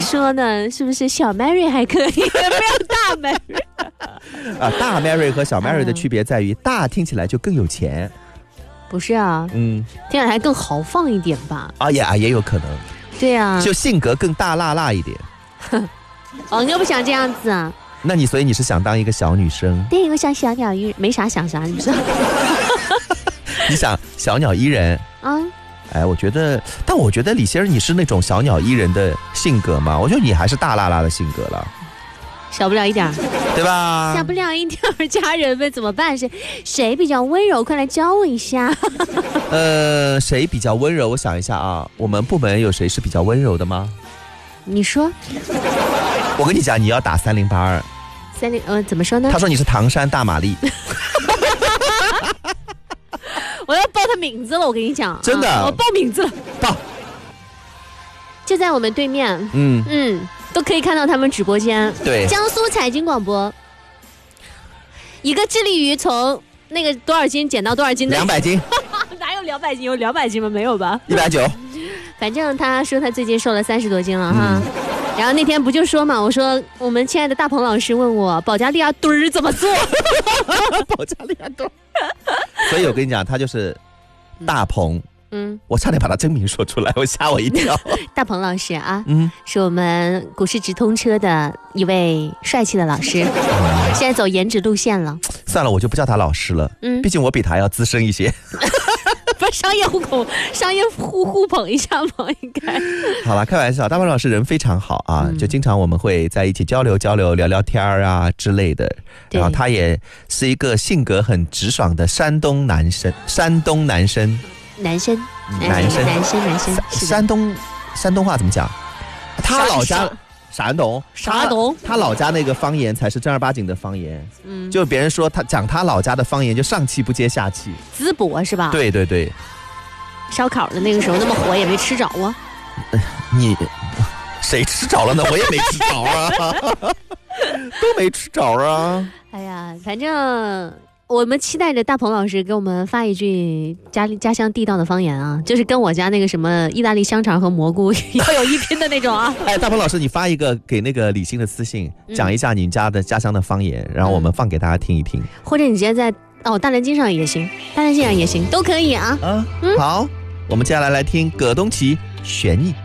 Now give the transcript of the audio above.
说呢，是不是小 Mary 还可以，没有大 Mary 啊？大 Mary 和小 Mary 的区别在于，大听起来就更有钱。 不是啊，听起来还更豪放一点吧？ 啊也有可能。 对啊， 就性格更大辣辣一点。 哦，你又不想这样子啊？ 那你所以你是想当一个小女生？ 对，我想小鸟依人，没啥想啥，你知道？ 你想小鸟依人啊？哎，我觉得李先生你是那种小鸟依人的性格吗？我觉得你还是大辣辣的性格了。 小不了一点， 对吧？ 小不了一点，家人们怎么办？谁比较温柔？快来教我一下。 谁比较温柔？我想一下啊，我们部门有谁是比较温柔的吗？ 你说。 我跟你讲，你要打3082。 怎么说呢？ 他说你是唐山大玛丽。 我要报他名字了，我跟你讲， 真的， 我报名字了， 报。 就在我们对面，都可以看到他们直播间。 对， 江苏财经广播，一个致力于从那个多少斤减到多少斤的 200斤， 哪有200斤？有200斤吗？没有吧 ？190。 反正他说他最近瘦了30多斤了哈。然后那天不就说嘛，我说我们亲爱的大鹏老师问我保加利亚墩儿怎么做？ 保加利亚墩儿。所以我跟你讲，他就是大鹏。我差点把他真名说出来，我吓我一跳。 大鹏老师啊，是我们股市直通车的一位帅气的老师，现在走颜值路线了。 算了，我就不叫他老师了，毕竟我比他要资深一些。 不是商业互捧一下吗？应该。 好了，开玩笑，大鹏老师人非常好啊，就经常我们会在一起交流、聊聊天啊之类的。然后他也是一个性格很直爽的山东男生。山东话怎么讲？他老家山东，他老家那个方言才是正儿八经的方言。就别人说他讲他老家的方言，就上气不接下气。 淄博是吧？ 对对对。 烧烤的那个时候那么火，也没吃着啊。 你谁吃着了呢？我也没吃着啊，都没吃着啊。 哎呀，反正。我们期待着大鹏老师给我们发一句家乡地道的方言啊，就是跟我家那个什么意大利香肠和蘑菇要有一拼的那种啊。 哎，大鹏老师，你发一个给那个李欣的私信，讲一下你家的家乡的方言，然后我们放给大家听一听。 或者你直接在大南京上也行，大南京上也行，都可以啊。 好，我们接下来听葛东奇《悬疑》。